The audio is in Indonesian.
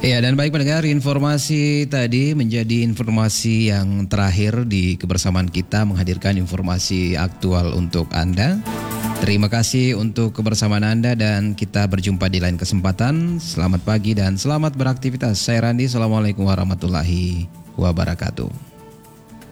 Ya, dan baik pendengar, informasi tadi menjadi informasi yang terakhir di kebersamaan kita menghadirkan informasi aktual untuk Anda. Terima kasih untuk kebersamaan Anda dan kita berjumpa di lain kesempatan. Selamat pagi dan selamat beraktivitas. Saya Randi, Assalamualaikum warahmatullahi wabarakatuh.